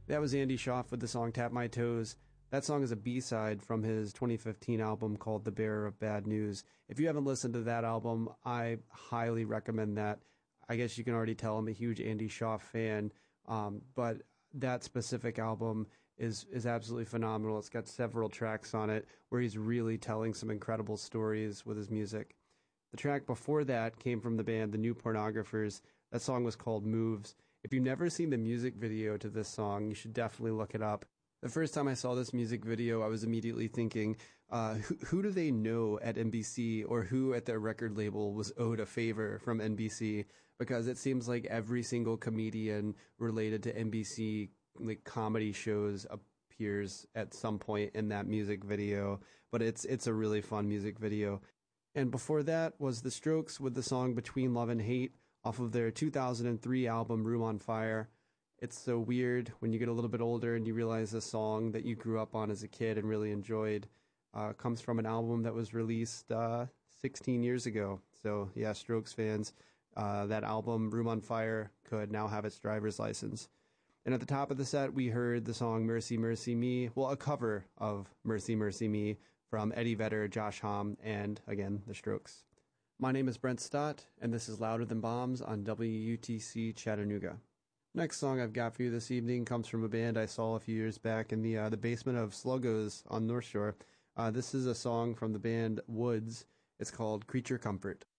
That was Andy Schaaf with the song Tap My Toes. That song is a B-side from his 2015 album called The Bearer of Bad News. If you haven't listened to that album, I highly recommend that. I guess you can already tell I'm a huge Andy Schaaf fan, but that specific album is absolutely phenomenal. It's got several tracks on it where he's really telling some incredible stories with his music. The track before that came from the band The New Pornographers. That song was called Moves. If you've never seen the music video to this song, you should definitely look it up. The first time I saw this music video, I was immediately thinking, who do they know at NBC, or who at their record label was owed a favor from NBC? Because it seems like every single comedian related to NBC like comedy shows appears at some point in that music video. But it's a really fun music video. And before that was The Strokes with the song Between Love and Hate off of their 2003 album Room on Fire. It's so weird when you get a little bit older and you realize a song that you grew up on as a kid and really enjoyed comes from an album that was released 16 years ago. So yeah, Strokes fans, that album Room on Fire could now have its driver's license. And at the top of the set, we heard the song Mercy, Mercy Me, well, a cover of Mercy, Mercy Me from Eddie Vedder, Josh Homme, and again, the Strokes. My name is Brent Stott, and this is Louder Than Bombs on WUTC Chattanooga. Next song I've got for you this evening comes from a band I saw a few years back in the basement of Sluggo's on North Shore. This is a song from the band Woods. It's called Creature Comfort.